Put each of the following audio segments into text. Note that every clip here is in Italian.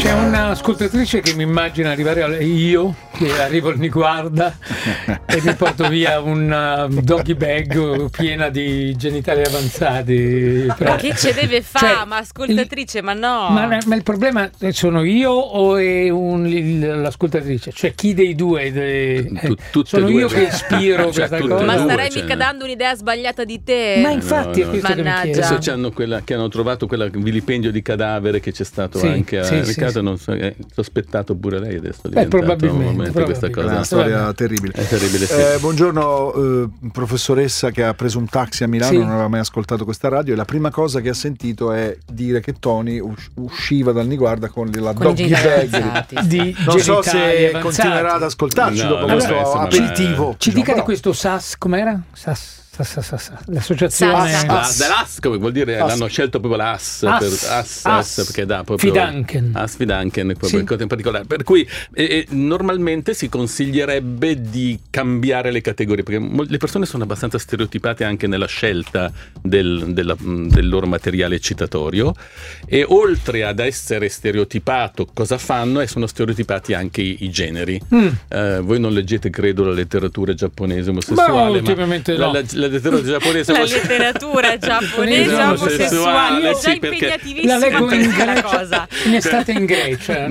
C'è un'ascoltatrice che mi immagina arrivare io, che arrivo al Niguarda e mi porto via un doggy bag piena di genitali avanzati. Ma che ce deve fare? Cioè, ma ascoltatrice, ma no. Ma il problema sono io o è l'ascoltatrice? Cioè chi dei due? Sono io che ispiro questa cosa? Ma starai mica dando un'idea sbagliata di te? Ma infatti è questo che mi chiedo. Adesso c'hanno quella che hanno trovato, quella vilipendio di cadavere che c'è stato anche a Riccardo. Non so, è sospettato pure lei adesso. Probabilmente questa cosa. È una storia terribile. È terribile, sì. Buongiorno, professoressa che ha preso un taxi a Milano, non aveva mai ascoltato questa radio, e la prima cosa che ha sentito è dire che Tony usciva dal Niguarda con la doggy bag di non so se avanzati. Continuerà ad ascoltarci dopo questo aperitivo. Ci dica di questo SAS, com'era? L'associazione dell'AS, come vuol dire, l'hanno scelto proprio l'AS perché dà proprio Fidanken in particolare, per cui normalmente si consiglierebbe di cambiare le categorie, perché le persone sono abbastanza stereotipate anche nella scelta del loro materiale eccitatorio, e oltre ad essere stereotipato cosa fanno, e sono stereotipati anche i generi. Voi non leggete, credo, la letteratura giapponese omosessuale, la letteratura giapponese omosessuale è già impegnativissima. La leggo in Grecia, in estate in Grecia,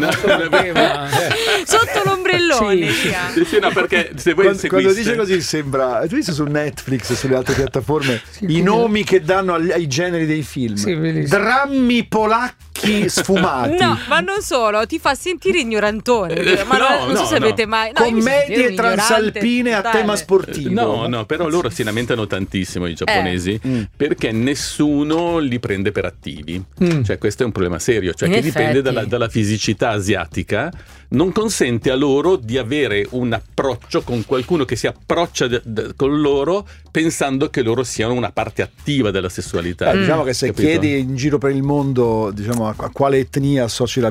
sotto l'ombrellone. No, perché se voi quando dice così sembra, hai visto su Netflix e sulle altre piattaforme i nomi che danno ai generi dei film, drammi polacchi sfumati. No, ma non solo, ti fa sentire ignorantone. Ma non so se avete mai commedie transalpine a tema sportivo. No, però loro si lamentano tantissimo i giapponesi perché nessuno li prende per attivi. Cioè questo è un problema serio, cioè che dipende dalla fisicità asiatica, non consente a loro di avere un approccio con qualcuno che si approccia con loro pensando che loro siano una parte attiva della sessualità. Diciamo che se chiedi in giro per il mondo, diciamo, a quale etnia associ la